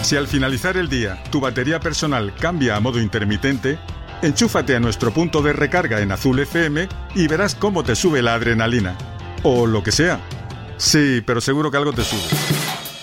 Si al finalizar el día tu batería personal cambia a modo intermitente, enchúfate a nuestro punto de recarga en Azul FM y verás cómo te sube la adrenalina. O lo que sea. Sí, pero seguro que algo te sube.